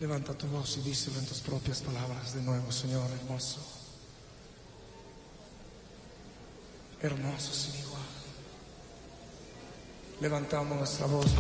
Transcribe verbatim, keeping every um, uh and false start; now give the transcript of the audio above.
Levanta tu voz y díselo en tus propias palabras de nuevo, Señor, hermoso. Hermoso sin igual. Levantamos nuestra voz.